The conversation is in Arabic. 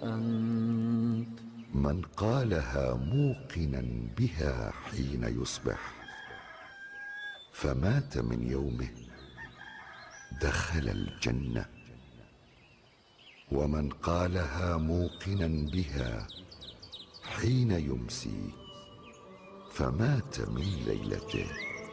أنت. من قالها موقنا بها حين يصبح فمات من يومه دخل الجنة، ومن قالها موقنا بها حين يمسي فمات من ليلته